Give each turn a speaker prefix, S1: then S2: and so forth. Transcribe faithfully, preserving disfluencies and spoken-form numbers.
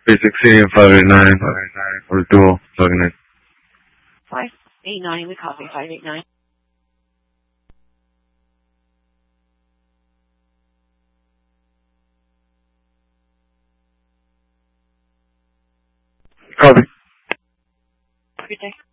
S1: Basic City and five eight nine, or dual, plugging in.
S2: five eight nine, we copy five eight nine.
S1: Copy.
S2: Good day.